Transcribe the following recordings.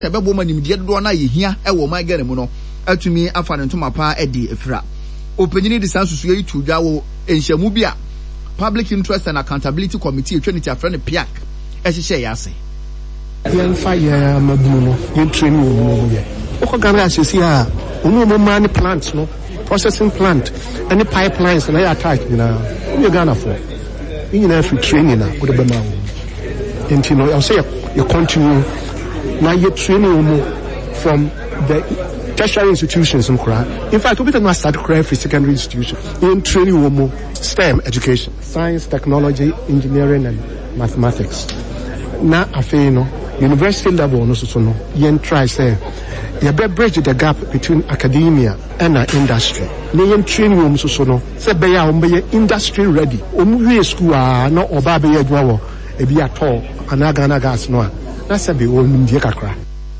Ebebo ma nimdeɛ dodo na yehia ɛwɔ man gane mu no atumi afa ne ntoma pa edi efira. Openyini de sansusu yi tudwa wo enhyamu bi a Public Interest and Accountability Committee etweniti afra ne PIAC ehyehyɛ yase. Yan fire mabuno yen training wo ye. Oko Ghana asesi a onu mo man plants no processing plant any pipelines na ya attach na you Ghana for. You know free training na wo de be ma wo. Enti no I say you continue now you training from the tertiary institutions in Kra. In fact, we don't start Kra for secondary institution. In training STEM education, science, technology, engineering, and mathematics. Now, university level no so no. You try say you better bridge the gap between academia and industry. You training so no. Say be ya industry ready. We school no oba be ya dwawo e bi ato anaga gas no. That's a be India kakra.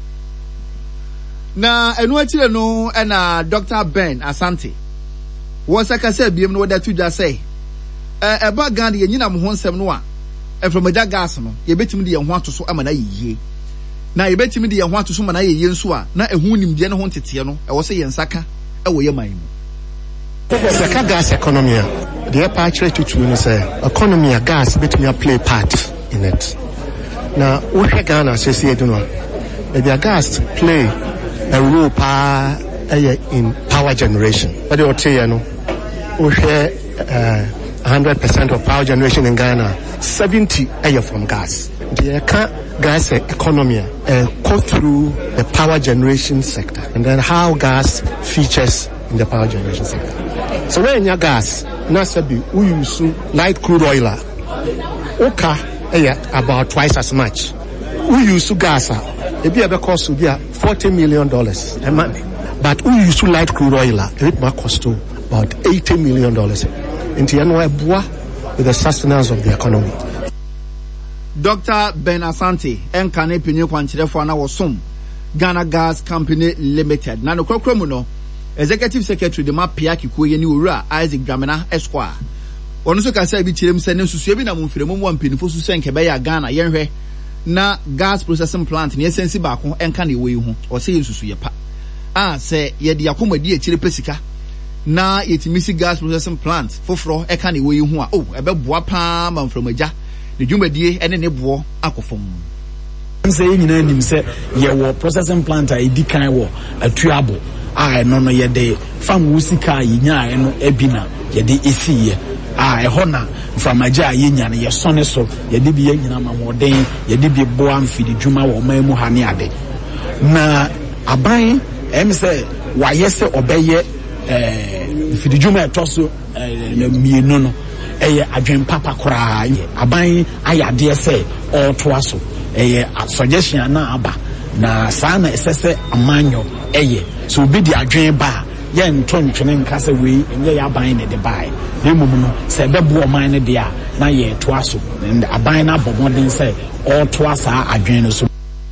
Na enu atire no na Dr. Ben Asante. Wo saka say biem no wada tudwa say eba Ghana ye nyina mo ho nsem no a from Eja gas no ye betimi de ye ho atoso ama na yeye. Na ye betimi de ye ho atoso ma na yeye nso a na ehu nimde no ho ntete no e wo say ye nsaka e wo ye man mu. Saka gas economy the aperture to no say economy gas betimi play part in it. Now we Ghana say do no the gas play a role in power generation. But they will tell you, we share 100% of power generation in Ghana, 70 from gas. The gas economy go through the power generation sector, and then how gas features in the power generation sector. So when your gas, nasabi, we use light crude oil, okay, about twice as much. We use gas. It be about cost to be $40 million a month. But we used to light crude oil, it might cost to about $80 million. Into with the sustenance of the economy. Dr. Ben Asante, Enkane Pinyo Kwanchire for na wasum Ghana Gas Company Limited. Na no kwakwamuno, Executive Secretary de PIAC Kuye ni Ura Isaac Dramina Esquire. Ono so ka say bi tirem se ne susu bi na mumfiremu mu ampinifo su se nke be ya Ghana yenhwe na gas processing plant ne esensi ba ko enka na ewe hu o se yesusu ye pa se ye de akomadi akire pesika na yetimisi gas processing plant foforo eka na ewe hu a ebeboa pa man from Eja ne dwumadie ene ne bo akofom nse nyina nim se ye wo processing plant a edi kan wo atuabo no no ye de fam wusika yinya eno ebina ye de esiye ehona from Aja yenya ne yesone so ye de bi yenya ma moden ye de bi bo amfidi dwuma wo man mu ha ne ade na aban say wa yese obeye mfidi dwuma etoso na mienu no eye adwen papa kora aban ayade se oto aso eye suggestion na aba na sana esese amanyo eye so bi di adwen ba yen tontwene nkase we enye ya aban ne de bai na mum no se bebo man ne de a na ye to aso and aban na bomodin say all to asa adwen no so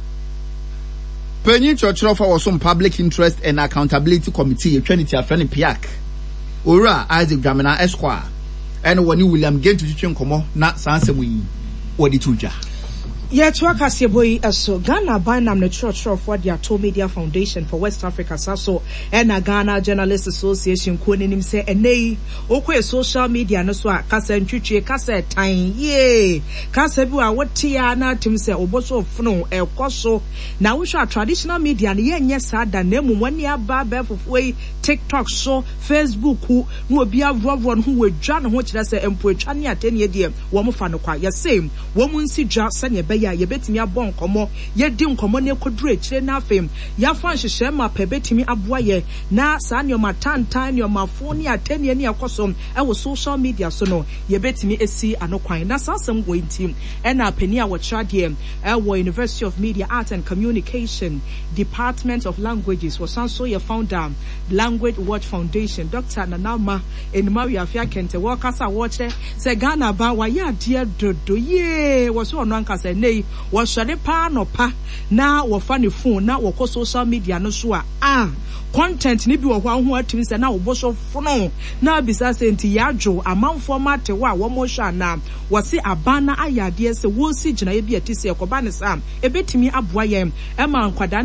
Penny Churchill for some Public Interest and Accountability Committee Trinity afrani PIAC Ora Isaac Dramina Esquire and when you William get to chichen komo na sansemu yi odi tuja. Yeah, to akasieboyi so Ghana by nam the church for the Ato Media Foundation for West Africa so and Ghana Journalists Association kunim say enei okwe social media no so akasa ntwitwe kasa tan ye kasa bi a wotia na tim say oboso funu ekoso na wo hwa traditional media ne yenye sada na emu wani aba ba fofoi TikTok so Facebook no obi avro no ho wadwa ne ho kire say empo atwa ne atene de wo mo fa no kwa ye same wo mu nsi dwa sane be ya yebetimi abon komo ye di nkomo ne koduru ekire na afem ya fa nhyehyɛ ma pa betimi aboa ye na saa ne ma tantan ne ma fo ne atene ne yakosom e wo social media so no yebetimi esi anokwan na sasem go intim e na pani a wo trade e wo University of Media Art and Communication Department of Languages was also your founder Language Watch Foundation Dr. Nanama Enmaria Fiakente wakasa watche se Ghana ba wa ya dia dodo ye wo so no ankasa nei wo hwere pa no pa na wo fa ne phone na wo ko social media no so a content ni bi wo ho atimi se na wo bo so fono na bisa se nti yadwo amanfo mate wa wo mo hwa na wo se abana ayade se wo si gina ye bi atise ekoba ne sam ebetimi aboa ye e ma nkwada